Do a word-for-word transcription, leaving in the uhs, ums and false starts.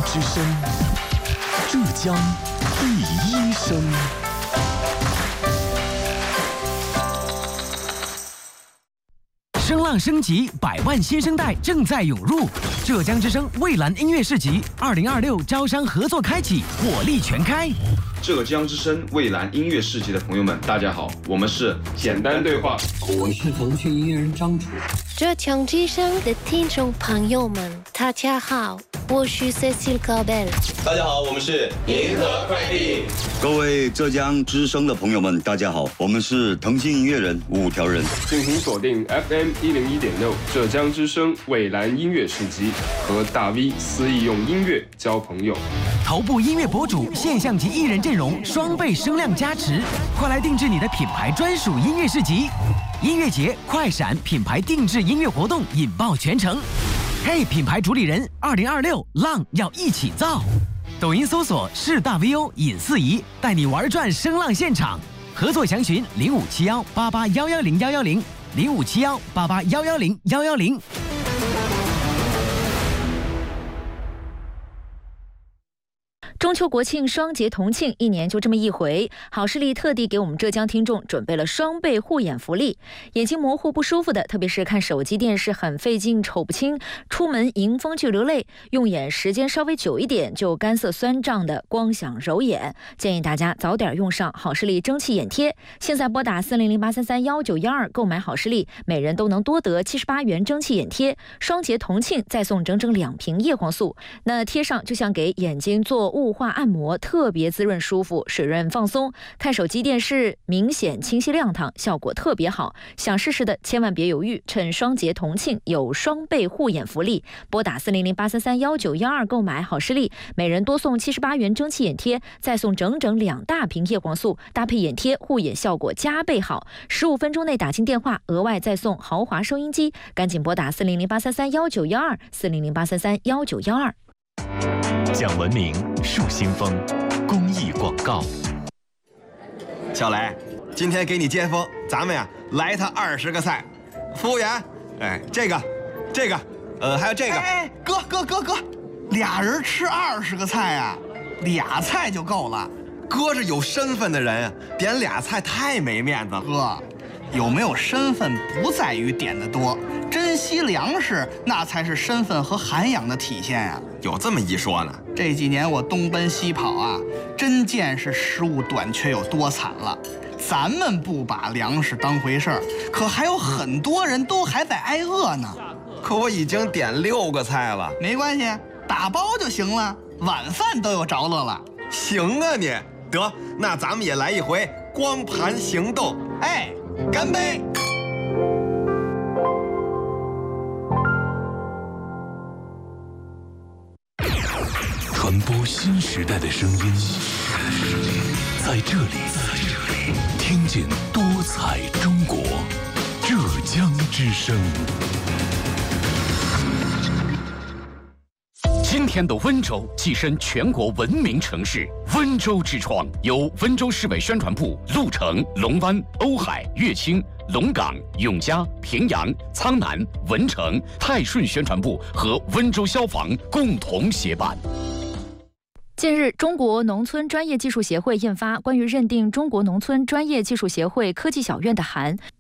之声，浙江第一声。 声浪升级，百万新生代正在涌入。浙江之声蔚蓝音乐市集二零二六招商合作开启，火力全开。 浙江之声蔚蓝音乐市集的朋友们，大家好，我们是简单对话， 我是腾讯音乐人张楚。 浙江之声的听众朋友们，大家好，我是 Cecile Caubel。 大家好，我们是银河快递。 各位浙江之声的朋友们，大家好，我们是腾讯音乐人五条人。 敬请锁定 F M 一零一点六浙江之声蔚蓝音乐市集，和大 V 肆意用音乐交朋友。 头部音乐博主、现象级艺人阵容双倍声量加持，快来定制你的品牌专属音乐市集。音乐节快闪品牌定制音乐活动引爆全城。嘿，品牌主理人，二零二六浪要一起造。抖音搜索是大 V O 尹四仪，带你玩转声浪现场。合作详询零五七幺八八幺幺零幺幺零零五七幺八八幺幺零幺幺零。 中秋国庆双节同庆，一年就这么一回，好视力特地给我们浙江听众准备了双倍护眼福利。眼睛模糊不舒服的，特别是看手机电视很费劲瞅不清，出门迎风就流泪，用眼时间稍微久一点就干涩酸胀的光想揉眼，建议大家早点用上好视力蒸汽眼贴。现在拨打四零零八三三幺九幺二购买好视力，每人都能多得七十八元蒸汽眼贴，双节同庆再送整整两瓶叶黄素。那贴上就像给眼睛做雾化按摩，特别滋润舒服，水润放松。看手机电视明显清晰亮堂，效果特别好。想试试的千万别犹豫，趁双节同庆有双倍护眼福利，拨打四零零八三三幺九幺二购买好视力，每人多送七十八元蒸汽眼贴，再送整整两大瓶叶黄素，搭配眼贴护眼效果加倍好。十五分钟内打进电话，额外再送豪华收音机，赶紧拨打四零零八三三幺九幺二四零零八三三幺九幺二。 讲文明树新风公益广告。 小雷，今天给你接风，咱们呀来他二十个菜。服务员，哎，这个，这个，呃，还有这个。 哎，哥哥哥哥，俩人吃二十个菜啊，俩菜就够了。 哥是有身份的人，点俩菜太没面子了。 哥，有没有身份不在于点的多，珍惜粮食那才是身份和涵养的体现呀、啊。 有这么一说呢？ 这几年我东奔西跑啊，真见是食物短缺有多惨了。咱们不把粮食当回事儿，可还有很多人都还在挨饿呢。 可我已经点六个菜了。 没关系，打包就行了，晚饭都有着落了。 行啊你，得，那咱们也来一回光盘行动。 哎，干杯！ 传播新时代的声音，在这里听见多彩中国，浙江之声。今天的温州跻身全国文明城市，温州之窗由温州市委宣传部、鹿城、龙湾、瓯海、乐清、龙岗、永嘉、平阳、苍南、文成、泰顺宣传部和温州消防共同协办。 近日，中国农村专业技术协会印发关于认定中国农村专业技术协会科技小院的函，